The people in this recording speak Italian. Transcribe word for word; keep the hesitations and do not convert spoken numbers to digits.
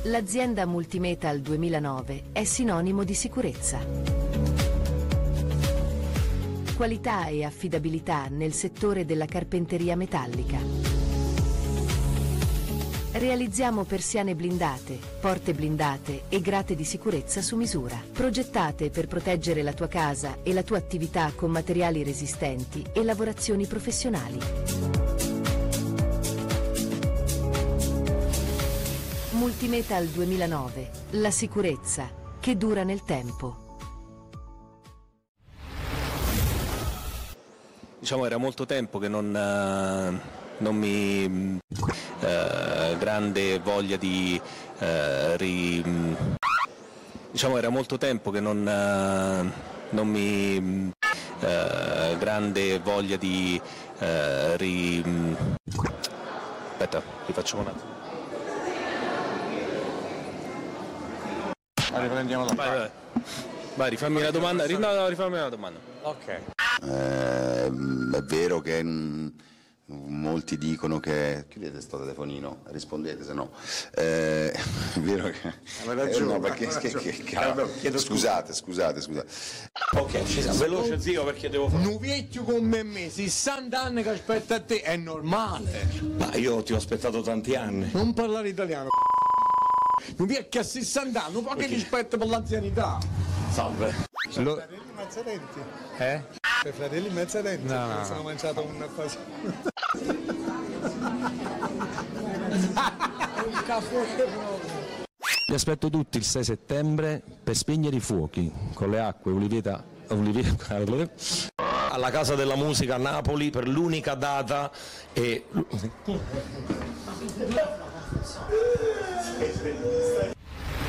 L'azienda Multimetal duemilanove è sinonimo di sicurezza. Qualità e affidabilità nel settore della carpenteria metallica. Realizziamo persiane blindate, porte blindate e grate di sicurezza su misura, progettate per proteggere la tua casa e la tua attività con materiali resistenti e lavorazioni professionali. Multimetal duemilanove, la sicurezza che dura nel tempo. Diciamo era molto tempo che non, uh, non mi uh, grande voglia di uh, ri, diciamo era molto tempo che non, uh, non mi uh, grande voglia di uh, ri, aspetta, rifacciamo un attimo. Riprendiamo la vai, vai. vai, rifammi la domanda. No, no, rifammi la domanda. Ok. Eh, è vero che mh, molti dicono che chiudete sto telefonino, rispondete se no. Eh, è vero che eh, no, perché, che, che, che, che, scusate, scusate, scusate. Ok, ci siamo. Veloce zio perché devo fare. Un vecchio come me, sessanta anni che aspetta a te, è normale. Ma io ti ho aspettato tanti anni. Non parlare italiano. Un vecchio a sessanta anni, un po' che rispetto per l'anzianità. Salve. Lo... fratelli Mazzarenti. Eh? Per fratelli Mazzarenti. No, no, no. Sono mangiato una cosa. Un caffè proprio. Vi aspetto tutti il sei settembre per spegnere i fuochi con le acque Oliveta, Oliveta alla Casa della Musica a Napoli per l'unica data e